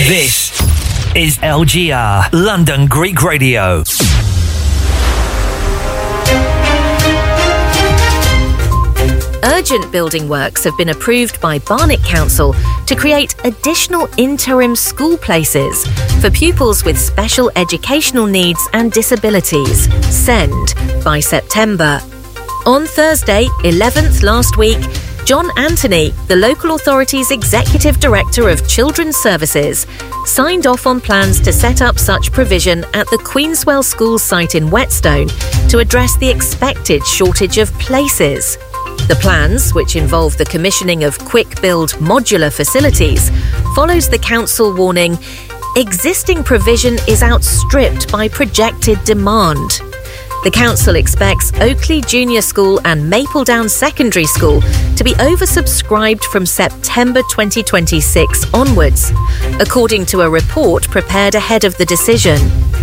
This is LGR, London Greek Radio. Urgent building works have been approved by Barnet Council to create additional interim school places for pupils with special educational needs and disabilities, SEND, by September. On Thursday, 11th last week, John Anthony, the local authority's Executive Director of Children's Services, signed off on plans to set up such provision at the Queenswell School site in Whetstone to address the expected shortage of places. The plans, which involve the commissioning of quick-build modular facilities, follows the council warning, existing provision is outstripped by projected demand. The council expects Oakley Junior School and Mapledown Secondary School to be oversubscribed from September 2026 onwards, according to a report prepared ahead of the decision.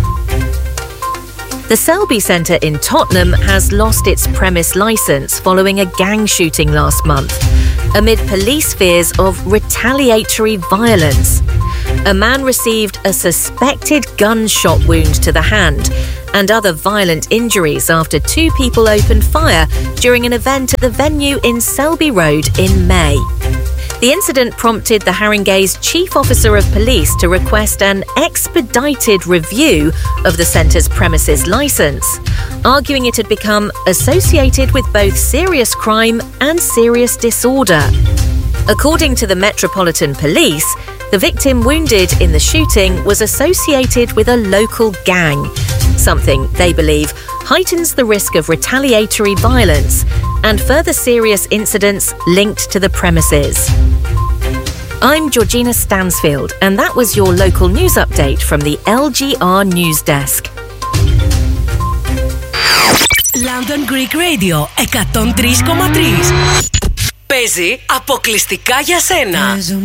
The Selby Centre in Tottenham has lost its premise licence following a gang shooting last month, amid police fears of retaliatory violence. A man received a suspected gunshot wound to the hand and other violent injuries after two people opened fire during an event at the venue in Selby Road in May. The incident prompted the Haringey's Chief Officer of Police to request an expedited review of the centre's premises licence, arguing it had become associated with both serious crime and serious disorder. According to the Metropolitan Police, the victim wounded in the shooting was associated with a local gang, something they believe heightens the risk of retaliatory violence and further serious incidents linked to the premises. I'm Georgina Stansfield, and that was your local news update from the LGR News Desk. London Greek Radio 103,3. Παίζει αποκλειστικά για σένα.